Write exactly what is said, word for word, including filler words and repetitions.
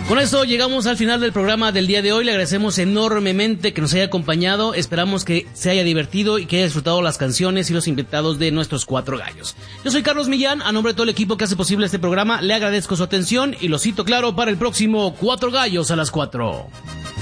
Con eso llegamos al final del programa del día de hoy. Le agradecemos enormemente que nos haya acompañado. Esperamos que se haya divertido y que haya disfrutado las canciones y los invitados de nuestros cuatro gallos. Yo soy Carlos Millán, a nombre de todo el equipo que hace posible este programa, le agradezco su atención y lo cito claro para el próximo Cuatro Gallos a las cuatro.